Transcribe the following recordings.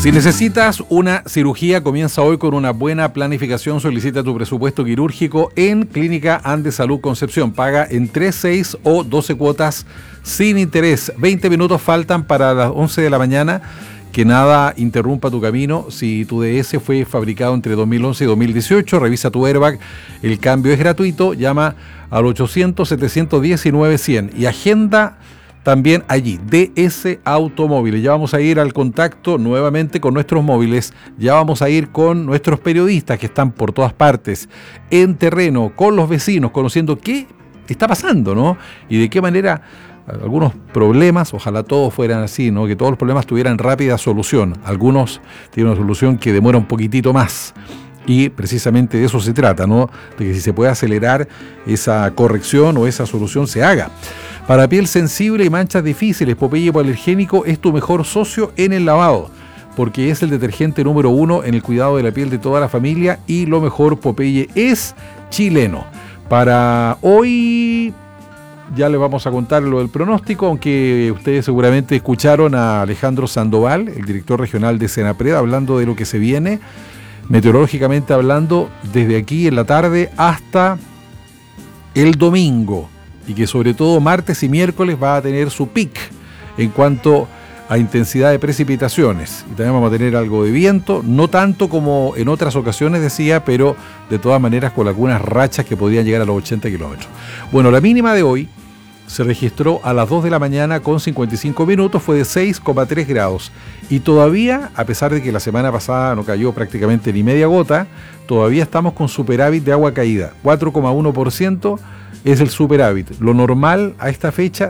Si necesitas una cirugía, comienza hoy con una buena planificación. Solicita tu presupuesto quirúrgico en Clínica Andes Salud Concepción. Paga en 3, 6 o 12 cuotas sin interés. 20 minutos faltan para las 11 de la mañana. Que nada interrumpa tu camino. Si tu DS fue fabricado entre 2011 y 2018, revisa tu airbag. El cambio es gratuito. Llama al 800-719-100 y agenda también allí, DS Automóviles. Ya vamos a ir al contacto nuevamente con nuestros móviles, ya vamos a ir con nuestros periodistas que están por todas partes, en terreno, con los vecinos, conociendo qué está pasando, ¿no? Y de qué manera algunos problemas, ojalá todos fueran así, ¿no? Que todos los problemas tuvieran rápida solución. Algunos tienen una solución que demora un poquitito más. Y precisamente de eso se trata, ¿no? De que si se puede acelerar esa corrección o esa solución, se haga. Para piel sensible y manchas difíciles, Popeye Hipoalergénico es tu mejor socio en el lavado, porque es el detergente número 1 en el cuidado de la piel de toda la familia, y lo mejor, Popeye es chileno. Para hoy ya les vamos a contar lo del pronóstico, aunque ustedes seguramente escucharon a Alejandro Sandoval, el director regional de Senapred, hablando de lo que se viene meteorológicamente hablando desde aquí en la tarde hasta el domingo, y que sobre todo martes y miércoles va a tener su pic en cuanto a intensidad de precipitaciones, y también vamos a tener algo de viento, no tanto como en otras ocasiones decía, pero de todas maneras con algunas rachas que podrían llegar a los 80 kilómetros. Bueno, la mínima de hoy se registró a las 2 de la mañana con 55 minutos, fue de 6,3 grados. Y todavía, a pesar de que la semana pasada no cayó prácticamente ni media gota, todavía estamos con superávit de agua caída. 4,1% es el superávit. Lo normal a esta fecha,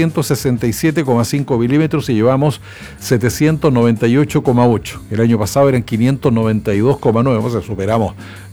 767,5 milímetros, y llevamos 798,8. El año pasado eran 592,9, o sea, superamos,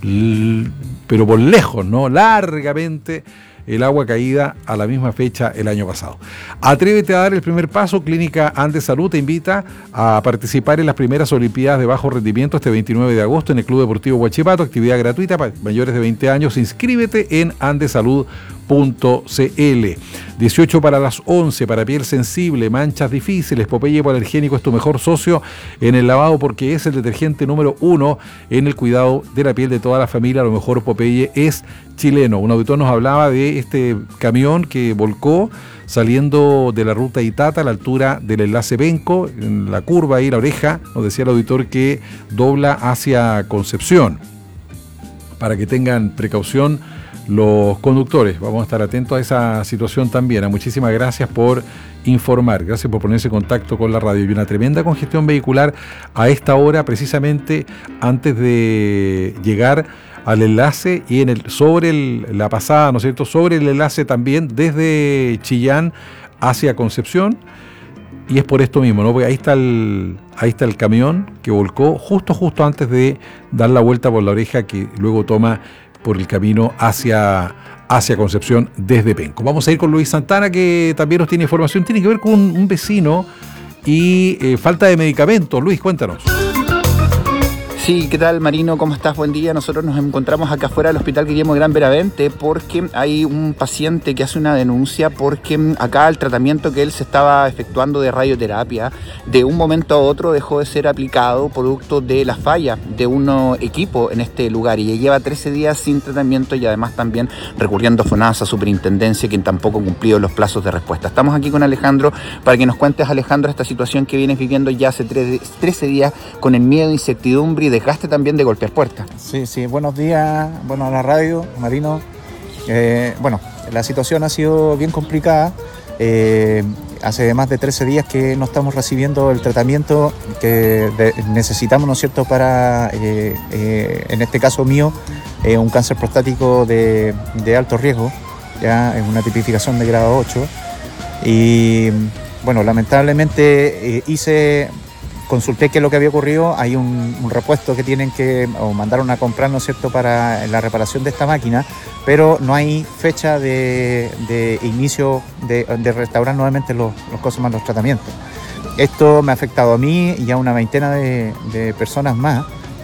pero por lejos, ¿no? Largamente el agua caída a la misma fecha el año pasado. Atrévete a dar el primer paso. Clínica Andes Salud te invita a participar en las primeras Olimpiadas de Bajo Rendimiento este 29 de agosto en el Club Deportivo Huachipato. Actividad gratuita para mayores de 20 años. Inscríbete en andesalud.cl. 18 para las 11, para piel sensible, manchas difíciles, Popeye Hipoalergénico es tu mejor socio en el lavado, porque es el detergente número 1 en el cuidado de la piel de toda la familia. A lo mejor Popeye es chileno. Un auditor nos hablaba de este camión que volcó saliendo de la ruta Itata a la altura del enlace Penco, en la curva ahí, la oreja, nos decía el auditor que dobla hacia Concepción, para que tengan precaución los conductores. Vamos a estar atentos a esa situación también. Muchísimas gracias por informar, gracias por ponerse en contacto con la radio. Y una tremenda congestión vehicular a esta hora, precisamente antes de llegar al enlace y la pasada, ¿no es cierto?, sobre el enlace también desde Chillán hacia Concepción. Y es por esto mismo, ¿no? Porque ahí está el camión que volcó justo antes de dar la vuelta por la oreja, que luego toma por el camino hacia Concepción desde Penco. Vamos a ir con Luis Santana, que también nos tiene información. Tiene que ver con un vecino y falta de medicamentos. Luis, cuéntanos. Sí, ¿qué tal, Marino? ¿Cómo estás? Buen día. Nosotros nos encontramos acá afuera del Hospital Guillermo Gran Veravente porque hay un paciente que hace una denuncia porque acá el tratamiento que él se estaba efectuando de radioterapia de un momento a otro dejó de ser aplicado producto de la falla de un equipo en este lugar, y lleva 13 días sin tratamiento y además también recurriendo a FONASA, Superintendencia, quien tampoco ha cumplido los plazos de respuesta. Estamos aquí con Alejandro para que nos cuentes, Alejandro, esta situación que vienes viviendo ya hace 13 días con el miedo, incertidumbre y desgaste también de golpear puertas. Sí, buenos días, bueno, a la radio, Marino. La situación ha sido bien complicada. Hace más de 13 días que no estamos recibiendo el tratamiento que necesitamos, ¿no es cierto?, para, en este caso mío, un cáncer prostático de alto riesgo, ya en una tipificación de grado 8. Y bueno, lamentablemente consulté qué es lo que había ocurrido. Hay un repuesto que tienen que, o mandaron a comprar, ¿no es cierto?, para la reparación de esta máquina, pero no hay fecha de inicio de restaurar nuevamente los tratamientos. Esto me ha afectado a mí y a una veintena de personas más,